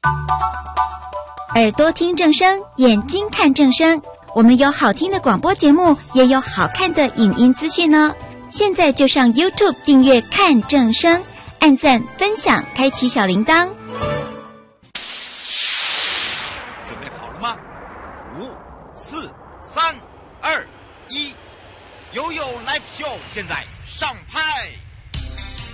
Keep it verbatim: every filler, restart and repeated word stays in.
耳朵听正声，眼睛看正声。我们有好听的广播节目，也有好看的影音资讯哦。现在就上 YouTube 订阅看正声，按赞分享，开启小铃铛。 准备好了吗？五、四、三、二、一，悠悠 Live Show 现在